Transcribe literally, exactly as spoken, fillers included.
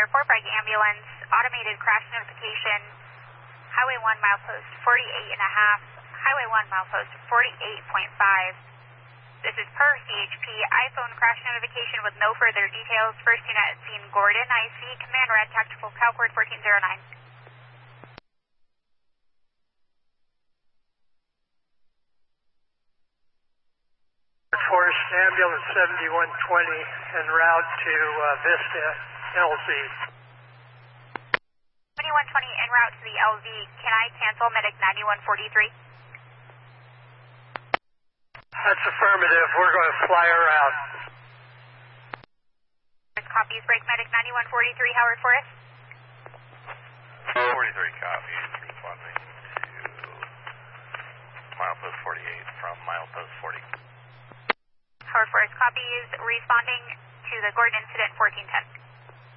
Fire four Bragg ambulance, automated crash notification, Highway one milepost forty-eight and a half, Highway one milepost forty-eight point five. This is per C H P, iPhone crash notification with no further details. First unit at scene, Gordon, I C, Command Red, Tactical Calcord fourteen oh nine. Force ambulance seventy-one twenty en route to uh, Vista L Z. seventy-one twenty en route to the L Z. Can I cancel medic ninety-one forty-three? That's affirmative. We're going to fly her out. Copies, break medic ninety-one forty-three, Howard Forest. forty-three copies, responding to milepost forty-eight from milepost forty. Howard Forest copies, responding to the Gordon incident fourteen ten.